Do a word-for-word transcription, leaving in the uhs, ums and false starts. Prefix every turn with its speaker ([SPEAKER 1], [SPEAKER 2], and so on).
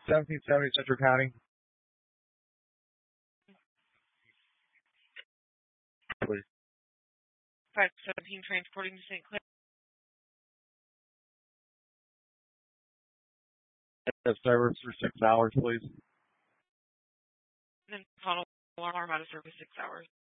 [SPEAKER 1] seventeen seventy Central County. Please.
[SPEAKER 2] five seventeen transporting to Saint Clair.
[SPEAKER 1] Have service for six hours, please.
[SPEAKER 2] And then call alarm out of service six hours.